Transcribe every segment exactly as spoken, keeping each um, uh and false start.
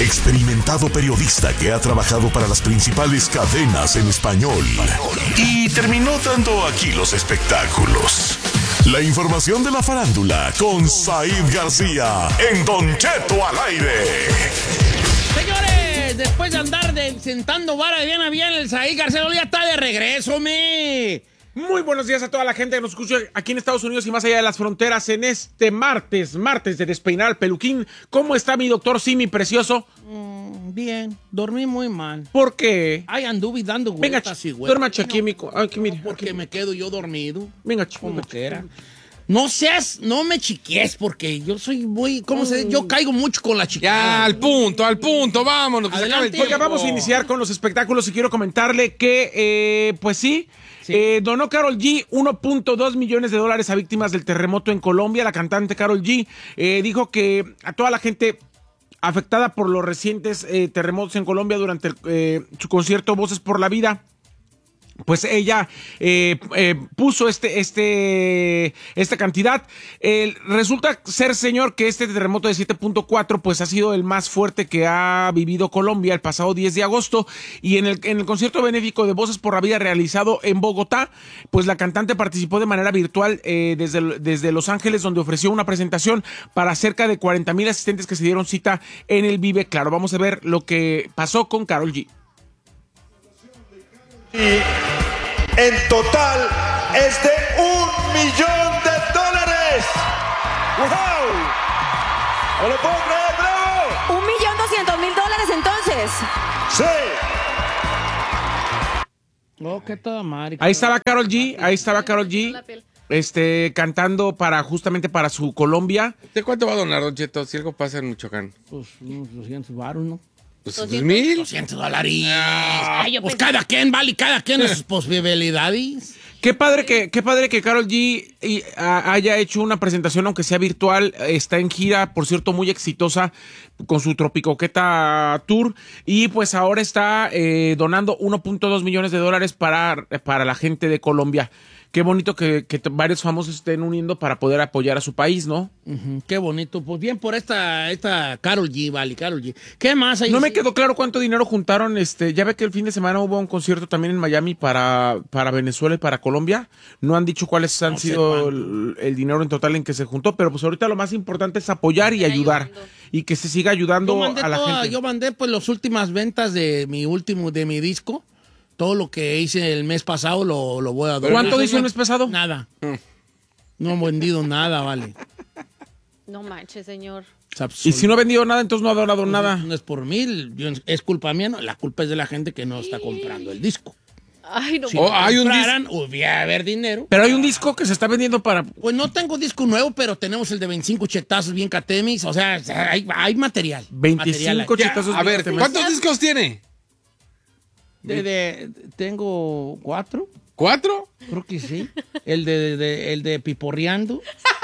experimentado periodista que ha trabajado para las principales cadenas en español y terminó dando aquí los espectáculos. La información de la farándula con Said García en Don Cheto al aire. Señores, después de andar de, sentando vara de bien a bien, el Said García ya está de regreso, me. Muy buenos días a toda la gente que nos escucha aquí en Estados Unidos y más allá de las fronteras en este martes, martes de despeinar al peluquín. ¿Cómo está mi doctor Simi precioso? Mm, bien, dormí muy mal. ¿Por qué? Ay, anduve dando Venga, vueltas y vueltas. duerma aquí, mi co- aquí, mire, No, porque aquí. me quedo yo dormido. Venga, chico. Como quiera. No seas, no me chiquies, porque yo soy muy, ¿cómo se dice? Yo caigo mucho con la chiquilla. Ya, al punto, al punto, vámonos. Que se acabe el Adelante. Oiga, vamos a iniciar con los espectáculos y quiero comentarle que, eh, pues sí, Sí. eh, donó Karol G uno punto dos millones de dólares a víctimas del terremoto en Colombia. La cantante Karol G eh, dijo que a toda la gente afectada por los recientes eh, terremotos en Colombia durante el, eh, su concierto Voces por la Vida, pues ella eh, eh, puso este, este, esta cantidad. Eh, resulta ser, señor, que este terremoto de siete punto cuatro pues ha sido el más fuerte que ha vivido Colombia el pasado diez de agosto. Y en el, en el concierto benéfico de Voces por la Vida realizado en Bogotá, pues la cantante participó de manera virtual eh, desde, desde Los Ángeles, donde ofreció una presentación para cerca de cuarenta mil asistentes que se dieron cita en el Vive Claro. Vamos a ver lo que pasó con Karol G. Y en total es de un millón de dólares. ¡Wow! ¡No lo puedo creer, bravo! Un millón doscientos mil dólares entonces. ¡Sí! Oh, qué toda madre. Ahí estaba Karol G, ahí estaba Karol G, este, cantando para, justamente para su Colombia. ¿De cuánto va a donar, Don Cheto, si algo pasa en Michoacán? Pues unos doscientos varos, ¿no? Pues dos mil. doscientos dólares. Ay, yo Pues pensé- cada quien, vale, cada quien sus posibilidades. Qué padre que, qué padre que Karol G y, a, haya hecho una presentación, aunque sea virtual. Está en gira, por cierto, muy exitosa con su Tropicoqueta Tour. Y pues ahora está eh, donando uno punto dos millones de dólares para, para la gente de Colombia. Qué bonito que, que varios famosos estén uniendo para poder apoyar a su país, ¿no? Ujú, qué bonito. Pues bien por esta, esta Karol G, vale, Karol G. ¿Qué más hay? No me quedó claro cuánto dinero juntaron. Este, ya ve que el fin de semana hubo un concierto también en Miami para, para Venezuela y para Colombia. No han dicho cuáles han No sé sido cuánto. el, el dinero en total en que se juntó, pero pues ahorita lo más importante es apoyar y ayudar. Y que se siga ayudando Yo mandé, a la toda- gente. yo mandé pues las últimas ventas de mi último, de mi disco. Todo lo que hice el mes pasado lo, lo voy a donar. ¿Cuánto hizo el mes pasado? Nada. No he vendido nada, vale. No manches, señor. Y si no ha vendido nada, entonces no ha donado nada. No es por mí, yo- es culpa mía, no, la culpa es de la gente que no está comprando el disco. Ay, no. Si Oh, no hay un compraran, hubiera haber dinero. Pero hay un disco que se está vendiendo para... Pues no tengo disco nuevo, pero tenemos el de veinticinco chetazos bien catemis. O sea, hay, hay material. veinticinco Material Ya, chetazos. a ver, bien ¿cuántos discos tiene? De, de- tengo cuatro, ¿Cuatro? creo que sí. El de, de- el de Piporreando.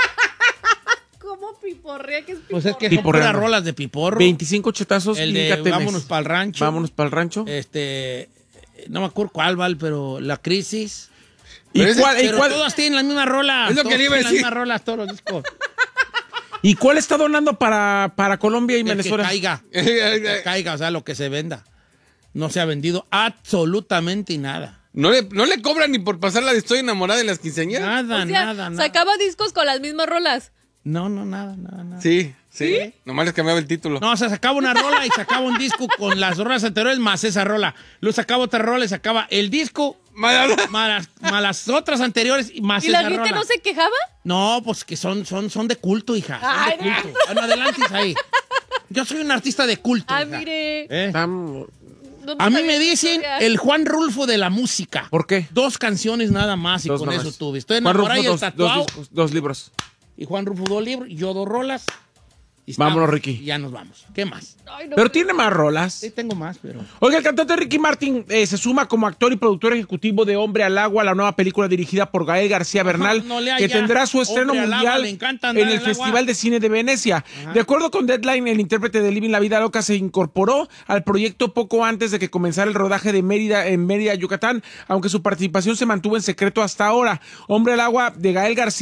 ¿Cómo piporrea? ¿Qué es Pues es que son Piporreando. puras rolas de piporro. veinticinco chetazos. El bien de catemes. Vámonos pa'l rancho. Vámonos para el rancho. Este, no me acuerdo cuál, Val, pero La Crisis. ¿Y pero ese- cuál, y Pero cuál- todas tienen la misma rola. Es lo Todos que le iba a tienen las decir. mismas rolas, todos los discos. ¿y cuál está donando para, para Colombia y El que Venezuela? caiga. Que caiga, o sea, lo que se venda. No se ha vendido absolutamente nada. ¿No le, ¿No le cobran ni por pasar la de Estoy enamorada de las quinceañeras? Nada, O sea, nada, nada. sacaba discos con las mismas rolas. No, no, nada, nada, nada. Sí, sí, Nomás les cambiaba el título. No, o sea, sacaba una rola y sacaba un disco con las rolas anteriores más esa rola. Luego sacaba otra rola y sacaba el disco Mala- más las, más las otras anteriores y más ¿Y esa la gente rola. no se quejaba? No, pues que son, son, son de culto, hija. Son Ay, de culto. Bueno, adelante, ahí. Yo soy un artista de culto. Ah, hija. mire. ¿Eh? Tam- ¿Dónde A mí sabía me esa dicen historia? el Juan Rulfo de la música. ¿Por qué? Dos canciones nada más y Dos con nomás. eso tuve. Estoy Juan enamorado Rulfo, y el dos, tatuado. dos discos, dos libros. Y Juan Rulfo dos libros y yo dos rolas. Y Vámonos, estamos. Ricky. Y ya nos vamos. ¿Qué más? Ay, no, Pero tiene más rolas. Sí, tengo más, pero... Oiga, el cantante Ricky Martin eh, se suma como actor y productor ejecutivo de Hombre al Agua, la nueva película dirigida por Gael García Bernal, No le que haya. tendrá su estreno Hombre al Agua, mundial le encanta andar en el al agua. Festival de Cine de Venecia. De acuerdo con Deadline, el intérprete de Living la Vida Loca se incorporó al proyecto poco antes de que comenzara el rodaje de Mérida en Mérida, Yucatán, aunque su participación se mantuvo en secreto hasta ahora. Hombre al Agua de Gael García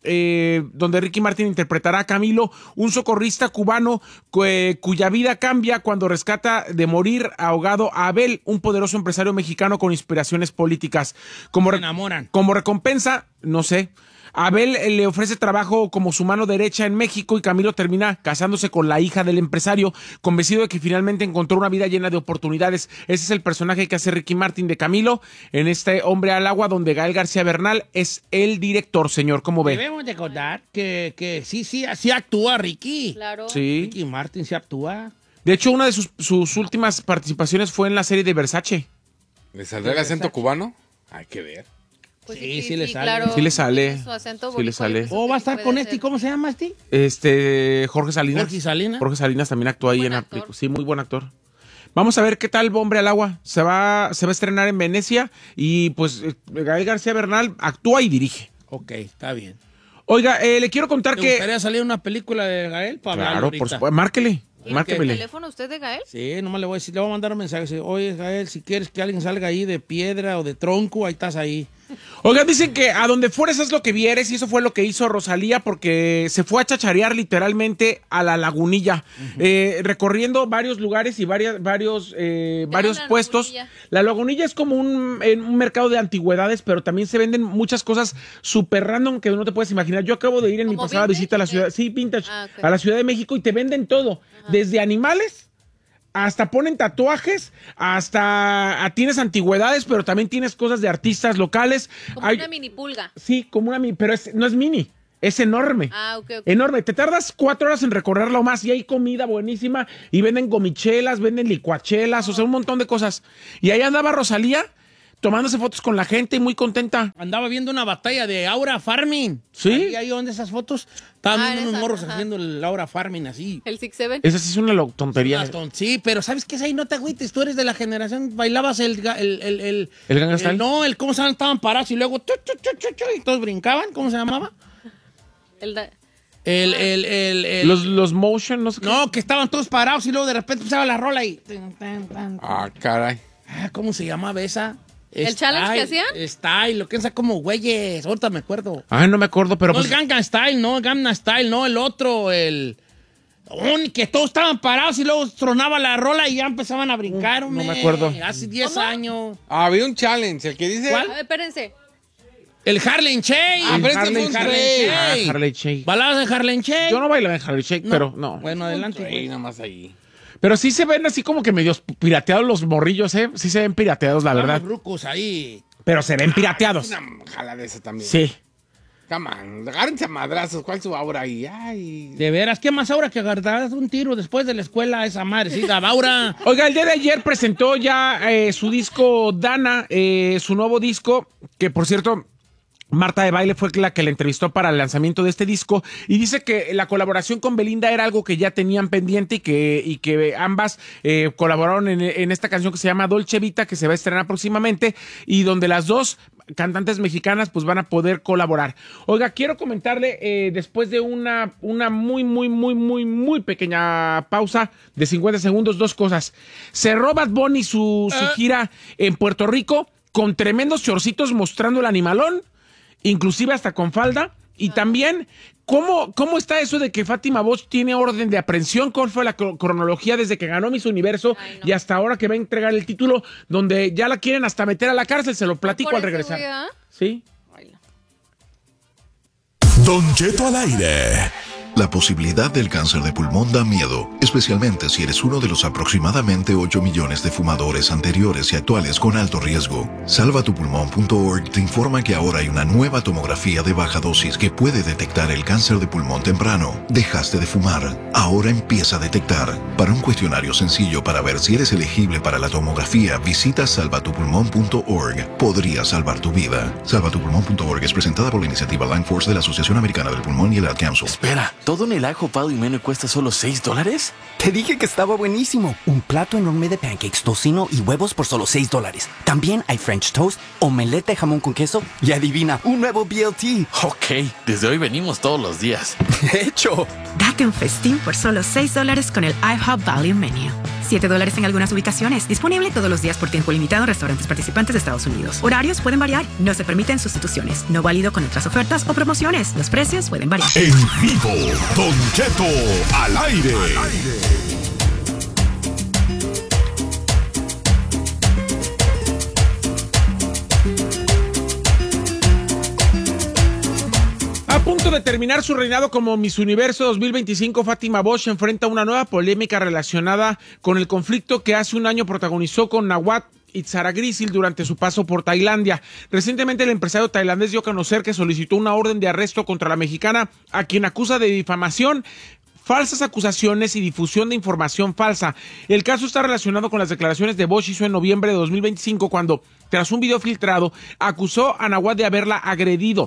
eh, donde Ricky Martin interpretará a Camilo, un socorrista cubano cu- cuya vida cambia cuando rescata de morir ahogado a Abel, un poderoso empresario mexicano con inspiraciones políticas. Como, Se re- enamoran. como recompensa, no sé, Abel eh, le ofrece trabajo como su mano derecha en México y Camilo termina casándose con la hija del empresario, convencido de que finalmente encontró una vida llena de oportunidades. Ese es el personaje que hace Ricky Martin de Camilo en este Hombre al Agua, donde Gael García Bernal es el director, señor. ¿Cómo ve? Debemos de contar que, que sí, sí, sí actúa Ricky. Claro. Sí. Ricky Martin sí actúa. De hecho, una de sus, sus últimas participaciones fue en la serie de Versace. ¿Le saldrá el acento cubano? Hay que ver. Pues Sí, sí le sale. claro. Sí le sale. Tiene su acento Sí le boricua, sale. yo pienso ¿O va a que estar puede con ser. este? ¿Cómo se llama este? Este, Jorge Salinas. Jorge Salinas. Jorge Salinas también actuó ahí Buen en la actor. película. Sí, muy buen actor. Vamos a ver qué tal Hombre al Agua. Se va, se va a estrenar en Venecia y pues eh, Gael García Bernal actúa y dirige. Ok, está bien. Oiga, eh, le quiero contar ¿Te que... gustaría salir una película de Gael para hablarlo Claro, ahorita? por supuesto. Márquele. ¿El Márquemele. teléfono usted de Gael? Sí, nomás le voy a decir, le voy a mandar un mensaje. Dice, oye, Gael, si quieres que alguien salga ahí de piedra o de tronco, ahí estás ahí. Oigan, dicen que a donde fueres es lo que vieres y eso fue lo que hizo Rosalía porque se fue a chacharear literalmente a la lagunilla, eh, recorriendo varios lugares y varias, varios, eh, varios la puestos. Lagunilla? La lagunilla es como un, en un mercado de antigüedades, pero también se venden muchas cosas súper random que no te puedes imaginar. Yo acabo de ir en mi ¿Como pasada vintage visita a la o qué? ciudad, sí, vintage, Ah, ok. a la Ciudad de México y te venden todo, desde animales. Hasta ponen tatuajes, hasta ah, tienes antigüedades, pero también tienes cosas de artistas locales. Como Hay- una mini pulga. Sí, como una mini, pero es- no es mini, es enorme. Ah, ok, ok. Enorme, te tardas cuatro horas en recorrerlo más y hay comida buenísima y venden gomichelas, venden licuachelas, o sea, un montón de cosas. Y ahí andaba Rosalía tomándose fotos con la gente y muy contenta. Andaba viendo una batalla de Aura Farming. ¿Sí? Ahí, ahí donde esas fotos. Estaban Ah, viendo en unos esa, morros ajá. haciendo el Aura Farming así. El Six Seven. Esa sí es una lo- tontería. Unas ton- Sí, pero ¿sabes qué es ahí? No te agüites, tú eres de la generación, bailabas el... ga- El, el, el, ¿El Gangnam Style? No, el cómo se llaman, estaban parados y luego... chu, chu, chu, chu, chu, y todos brincaban, ¿cómo se llamaba? El da- El, el, el, el- Los, los motion, no sé qué. No, que estaban todos parados y luego de repente empezaba la rola y... tan, tan, tan. Ah, caray. Ah, ¿cómo se llamaba esa? ¿El challenge que hacían? Style, lo que es como güeyes, ahorita me acuerdo. Ay, no me acuerdo, pero No pues... el Gangnam Style, no el Gangnam Style, no el otro, el... Un, que todos estaban parados y luego tronaba la rola y ya empezaban a brincar, No hombre. me acuerdo. Hace diez ¿Cómo? años. Ah, había un challenge, el que dice... ¿Cuál? A ver, espérense. El Harlem Shake. Ah, pero ese Harlem fue un Shake. rey. Ah, Harlem Shake. Baladas de Harlem Shake. Yo no bailaba en Harlem Shake, No. pero no. Bueno, adelante. Ahí, güey. nada más ahí. Pero sí se ven así como que medios pirateados los morrillos, ¿eh? Sí se ven pirateados, la verdad. Los rucos ahí. Pero se ven pirateados. Una jala de esa también. Sí. Come on, agárrense a madrazos. ¿Cuál es su aura ahí? Ay. De veras, ¿qué más ahora que agarras un tiro después de la escuela esa madre? Sí, Gabaura. Oiga, el día de ayer presentó ya eh, su disco Dana, eh, su nuevo disco, que por cierto, Marta de Baile fue la que le entrevistó para el lanzamiento de este disco y dice que la colaboración con Belinda era algo que ya tenían pendiente y que, y que ambas eh, colaboraron en, en esta canción que se llama Dolce Vita, que se va a estrenar próximamente y donde las dos cantantes mexicanas pues van a poder colaborar. Oiga, quiero comentarle eh, después de una, una muy, muy, muy, muy, muy pequeña pausa de cincuenta segundos, dos cosas. Cerró Bad Bunny su, su gira en Puerto Rico con tremendos chorcitos mostrando el animalón, inclusive hasta con falda. Y también, ¿cómo, ¿cómo está eso de que Fátima Bosch tiene orden de aprehensión? ¿Cuál fue la cro- cronología desde que ganó Miss Universo Ay, no. y hasta ahora que va a entregar el título, donde ya la quieren hasta meter a la cárcel? Se lo platico Por al ese regresar. güey, ¿ah? ¿Sí? Ay, no. Don Cheto al aire. La posibilidad del cáncer de pulmón da miedo, especialmente si eres uno de los aproximadamente ocho millones de fumadores anteriores y actuales con alto riesgo. salva tu pulmón punto org te informa que ahora hay una nueva tomografía de baja dosis que puede detectar el cáncer de pulmón temprano. Dejaste de fumar, ahora empieza a detectar. Para un cuestionario sencillo para ver si eres elegible para la tomografía, visita salva tu pulmón punto org. Podría salvar tu vida. salva tu pulmón punto org es presentada por la iniciativa Lung Force de la Asociación Americana del Pulmón y el Ad Council. Espera, ¿todo en el ajo palo y menú cuesta solo seis dólares? Te dije que estaba buenísimo. Un plato enorme de pancakes, tocino y huevos por solo seis dólares. También hay French toast, omelette de jamón con queso y adivina, un nuevo B L T. Ok, desde hoy venimos todos los días. De hecho, Date un festín por solo seis dólares con el IHOP Value Menu. siete dólares en algunas ubicaciones. Disponible todos los días por tiempo limitado en restaurantes participantes de Estados Unidos. Horarios pueden variar. No se permiten sustituciones. No válido con otras ofertas o promociones. Los precios pueden variar. En vivo, Don Cheto al aire. Al aire. A punto de terminar su reinado como Miss Universo dos mil veinticinco, Fátima Bosch enfrenta una nueva polémica relacionada con el conflicto que hace un año protagonizó con Nawat Itzaragrisil durante su paso por Tailandia. Recientemente el empresario tailandés dio a conocer que solicitó una orden de arresto contra la mexicana, a quien acusa de difamación, falsas acusaciones y difusión de información falsa. El caso está relacionado con las declaraciones de Bosch hizo en noviembre de dos mil veinticinco cuando, tras un video filtrado, acusó a Nawat de haberla agredido.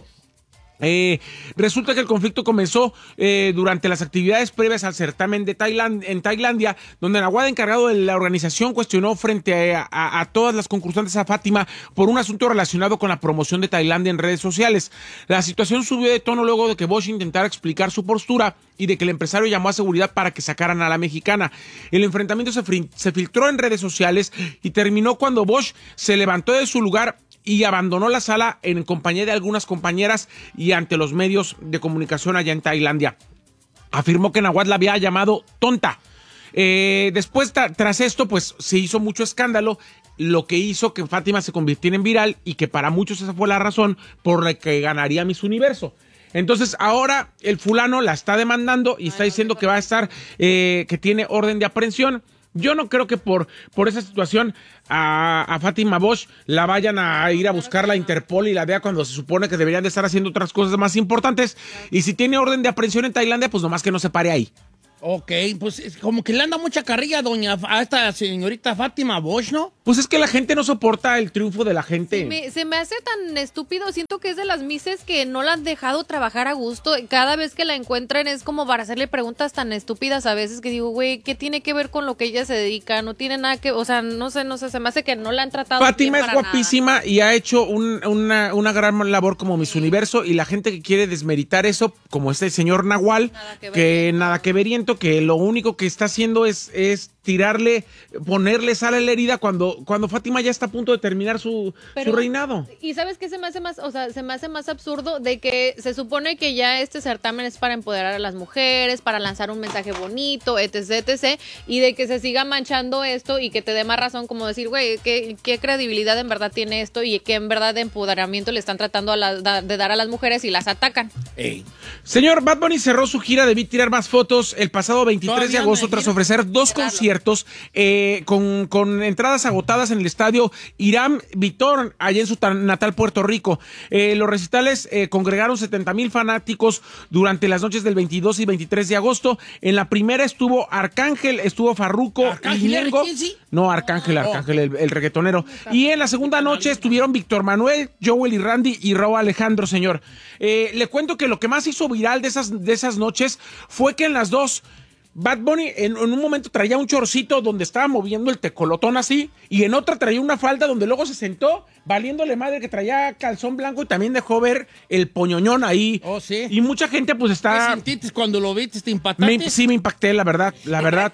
Eh, resulta que el conflicto comenzó eh, durante las actividades previas al certamen de Tailand, en Tailandia, donde Nawat, encargado de la organización, cuestionó frente a, a, a todas las concursantes a Fátima por un asunto relacionado con la promoción de Tailandia en redes sociales. La situación subió de tono luego de que Bosch intentara explicar su postura y de que el empresario llamó a seguridad para que sacaran a la mexicana. El enfrentamiento se, fri- se filtró en redes sociales y terminó cuando Bosch se levantó de su lugar y abandonó la sala en compañía de algunas compañeras y ante los medios de comunicación allá en Tailandia. Afirmó que Nawat la había llamado tonta. Eh, después, tra- tras esto, pues se hizo mucho escándalo, lo que hizo que Fátima se convirtiera en viral y que para muchos esa fue la razón por la que ganaría Miss Universo. Entonces ahora el fulano la está demandando y está diciendo que va a estar, eh, que tiene orden de aprehensión. Yo no creo que por, por esa situación a, a Fátima Bosch la vayan a ir a buscar la Interpol y la D E A cuando se supone que deberían de estar haciendo otras cosas más importantes. Y si tiene orden de aprehensión en Tailandia, pues nomás que no se pare ahí. Ok, pues es como que le anda mucha carrilla doña, a esta señorita Fátima Bosch, ¿no? Pues es que la gente no soporta el triunfo de la gente. Se me, se me hace tan estúpido. Siento que es de las mises que no la han dejado trabajar a gusto. Cada vez que la encuentran es como para hacerle preguntas tan estúpidas a veces que digo, güey, ¿qué tiene que ver con lo que ella se dedica? No tiene nada que... O sea, no sé, no sé, se me hace que no la han tratado Fátima bien es para guapísima nada. y ha hecho un, una, una gran labor como Miss Universo, y la gente que quiere desmeritar eso, como este señor Nahual, Nada que que ver. nada que veriento, que lo único que está haciendo es, es tirarle, ponerle sal a la herida cuando, cuando Fátima ya está a punto de terminar su, Pero- su reinado. Y ¿sabes qué se me hace más, o sea, se me hace más absurdo? De que se supone que ya este certamen es para empoderar a las mujeres, para lanzar un mensaje bonito, etc, etcétera, y de que se siga manchando esto y que te dé más razón como decir, güey, ¿qué, qué credibilidad en verdad tiene esto y qué en verdad de empoderamiento le están tratando a la- da- de dar a las mujeres y las atacan. Ey. Señor, Bad Bunny cerró su gira de Vi Tirar Más Fotos el pasado veintitrés de Todavía agosto anda en tras gira. ofrecer dos Qué raro. conciertos eh, con, con entradas agotadas en el estadio Irán Vitor, allá en su ta- natal Puerto Rico. Eh, los recitales eh, congregaron setenta mil fanáticos durante las noches del veintidós y veintitrés de agosto. En la primera estuvo Arcángel, estuvo Farruko ¿Arcángel y Ñengo. quién, sí? No, Arcángel, Arcángel, el, el reggaetonero. Y en la segunda noche estuvieron Víctor Manuel, Joel y Randy y Raúl Alejandro, señor. Eh, le cuento que lo que más hizo viral de esas, de esas noches fue que en las dos, Bad Bunny en, en un momento traía un chorcito donde estaba moviendo el tecolotón así, y en otra traía una falda donde luego se sentó, valiéndole madre que traía calzón blanco, y también dejó ver el poñoñón ahí. Oh, sí. Y mucha gente pues ¿Qué está... sentiste cuando lo viste? ¿Te impactaste? Me- sí, me impacté, la verdad, la verdad.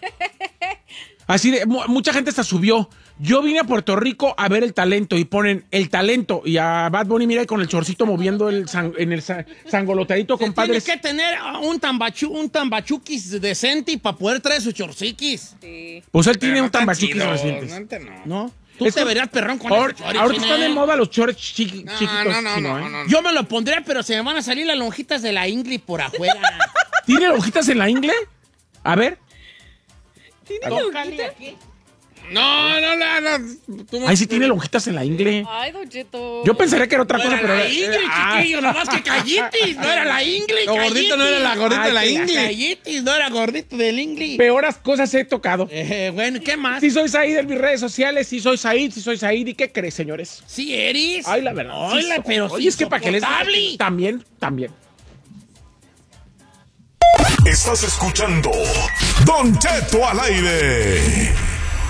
Así de, mu- mucha gente hasta subió. Yo vine a Puerto Rico a ver el talento y ponen el talento y a Bad Bunny, mira, con el chorcito moviendo el san- en el sa- sangolotadito, Se compadre. tiene que tener un, tambachu, un tambachuquis decente para poder traer sus chorciquis. Sí. Pues él tiene Pero un no tan tambachuquis chido, recientes. no, antes no. ¿No? Tú Es te que- verías perrón con Ahora- ese chorich, ahorita están de ¿eh? moda los chores chiqui- No, chiquitos. no, no, chino, no, ¿eh? no. Yo me lo pondría, pero se me van a salir las lonjitas de la ingle por afuera. ¿Tiene hojitas en la ingle? A ver. Tócale aquí. No, no, no, no. Tú me- Ahí sí tiene lonjitas en la ingle. Ay, Don Cheto. Yo pensaría que era otra No cosa, era pero... la ingle, Ah. chiquillo, nomás que callitis. No era la ingle, Lo gordito no era la gordita Ay, de la que la ingle. Callitis, no era gordito del ingle. Peores cosas he tocado. Eh, bueno, ¿qué más? Sí soy Said en mis redes sociales, sí soy Said, sí soy Said. ¿Y qué crees, señores? Sí eres. Ay, la verdad. Ay, sí la- soy. pero Oye, sí es que para que les... insoportable. También, también. Estás escuchando Don Cheto al aire.